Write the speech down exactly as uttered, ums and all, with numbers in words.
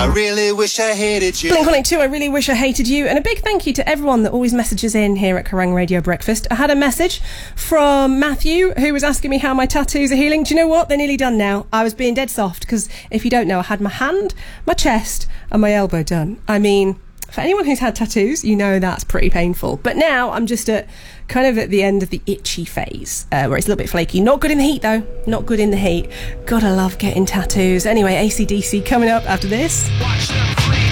I really wish I hated you. Blink one eighty-two, I really wish I hated you. And a big thank you to everyone that always messages in here at Kerrang Radio Breakfast. I had a message from Matthew who was asking me how my tattoos are healing. Do you know what? They're nearly done now. I was being dead soft because if you don't know, I had my hand, my chest and my elbow done. I mean, for anyone who's had tattoos, you know that's pretty painful. But now I'm just at kind of at the end of the itchy phase, uh, where it's a little bit flaky. Not good in the heat, though. Not good in the heat. Gotta love getting tattoos. Anyway, A C D C coming up after this. Watch them free.